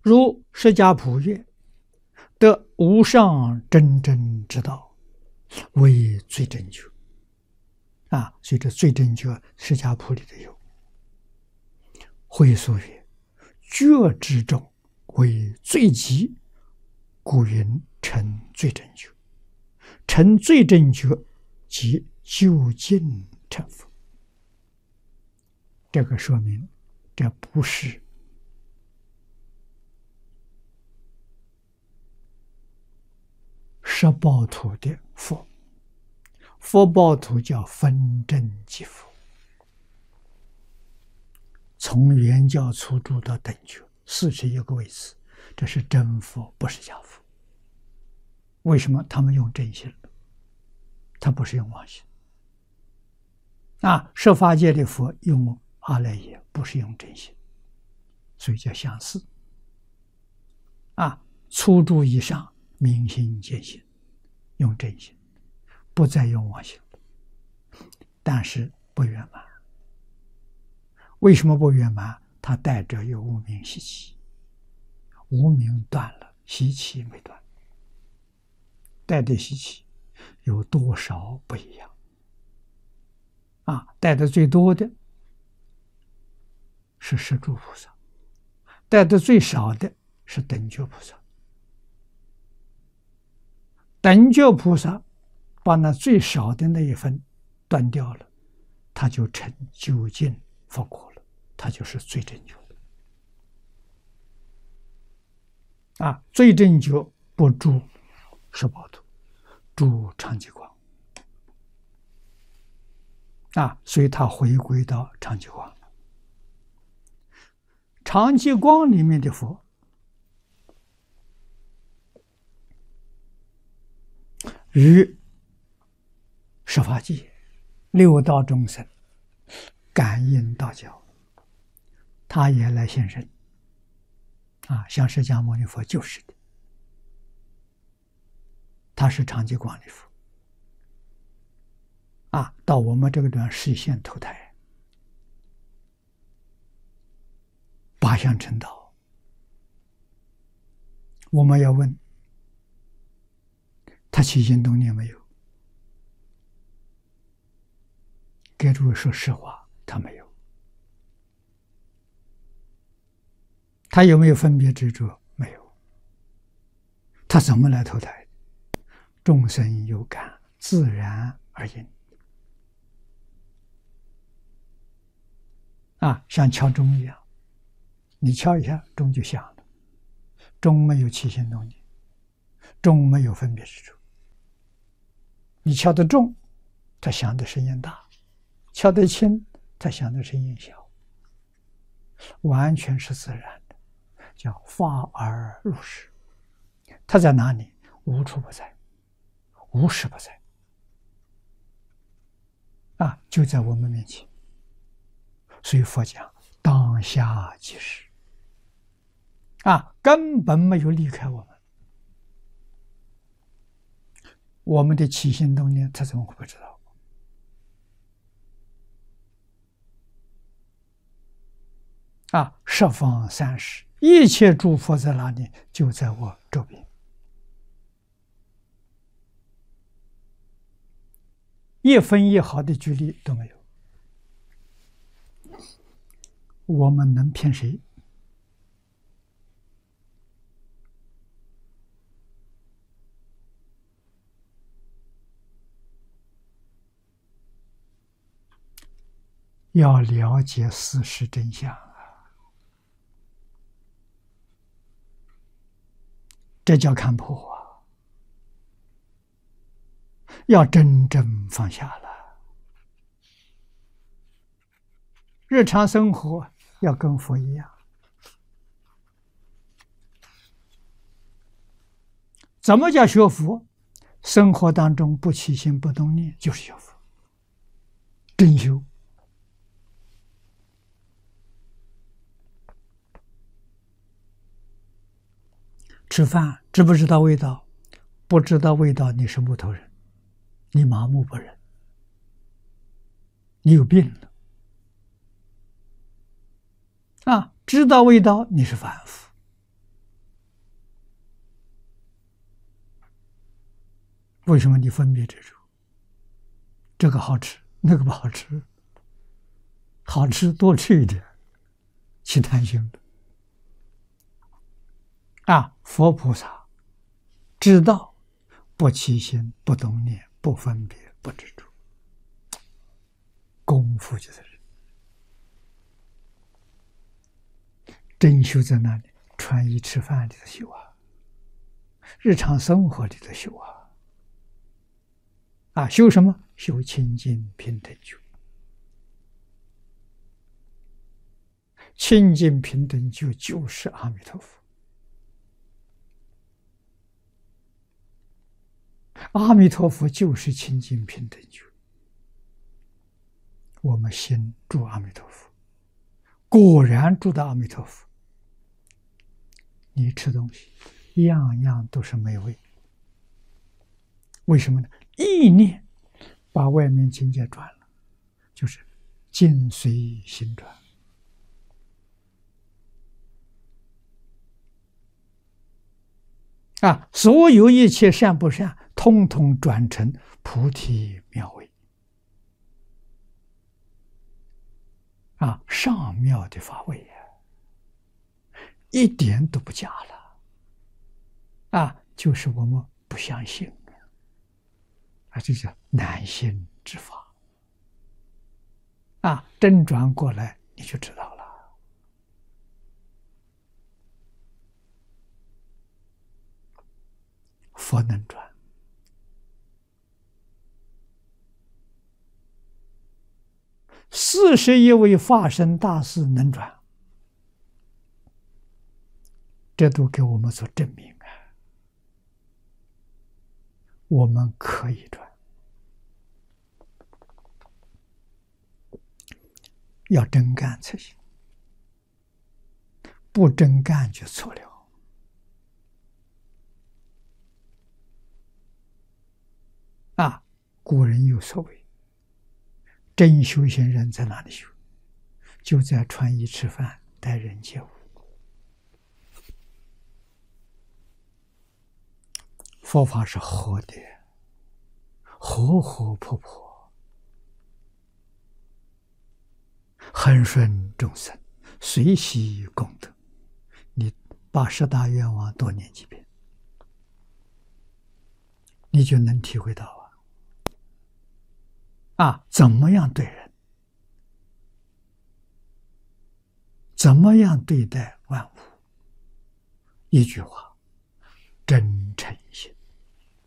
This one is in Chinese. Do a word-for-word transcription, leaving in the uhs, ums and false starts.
如释迦普曰：得无上真正之道，为最正觉。啊，所以这最正觉，释迦谱里头有。会所曰：觉之中，为最极，故云成最正觉。成最正觉，即究竟成佛。这个说明，这不是十报土的佛，佛报土叫分正即佛。从圆教初住到等觉四十一个位次，这是真佛，不是假佛。为什么他们用真心？他不是用妄心。啊，十法界的佛用阿赖耶，不是用真心，所以叫相似。啊，初住以上，明心见性，用真心，不再用妄心，但是不圆满。为什么不圆满？他带着有无明习气，无明断了，习气没断。带的习气有多少不一样？啊，带的最多的是十住菩萨，带的最少的是等觉菩萨。等觉菩萨把那最少的那一分断掉了，他就成究竟佛果了，他就是最正觉的。啊，最正觉不住十报土，住常寂光。啊，所以他回归到常寂光了。常寂光里面的佛，与十法界六道众生感应道交，他也来现身。啊，像释迦牟尼佛就是的，他是常寂光的佛。啊，到我们这个地方实现投胎，八相成道。我们要问他起心动念没有？给诸位说实话，他没有。他有没有分别执着？没有。他怎么来投胎？众生有感，自然而应。啊，像敲钟一样，你敲一下，钟就响了。钟没有起心动念，钟没有分别执着。你敲得重，它响的声音大；敲得轻，它响的声音小。完全是自然的，叫发而入实。它在哪里？无处不在，无时不在。啊，就在我们面前。所以佛讲当下即是，啊，根本没有离开我们。我们的起心动念，他怎么会不知道？啊，十方三世一切诸佛在哪里？就在我周边，一分一毫的距离都没有。我们能骗谁？要了解事实真相啊！这叫看破啊！要真正放下了。日常生活要跟佛一样，怎么叫学佛？生活当中不起心不动念，就是学佛，真修。吃饭知不知道味道？不知道味道，你是木头人，你麻木不仁，你有病了。啊，知道味道，你是凡夫。 为什么你分别执着？这个好吃，那个不好吃，好吃多吃一点，去贪心的。啊，佛菩萨知道不起心、不动念、不分别、不执着，功夫就在这里。真修在那里，穿衣吃饭里头修啊，日常生活里头修啊。啊，修什么？修清净平等觉。清净平等觉就是阿弥陀佛。阿弥陀佛就是清净平等觉。我们心住阿弥陀佛，果然住到阿弥陀佛。你吃东西，样样都是美味。为什么呢？意念把外面境界转了，就是境随心转。啊，所有一切善不善，通通转成菩提妙味。啊，上妙的法味呀，一点都不假了。啊，就是我们不相信。啊，这叫难信之法。啊，真转过来你就知道了。佛能转，四十一位法身大士能转，这都给我们做证明啊！我们可以转，要真干才行，不真干就错了。啊，古人有所谓，真修行人在哪里修？就在穿衣吃饭、待人接物。佛法是活的，活活泼泼，恒顺众生，随喜功德。你把十大愿望多念几遍，你就能体会到啊。啊，怎么样对人？怎么样对待万物？一句话，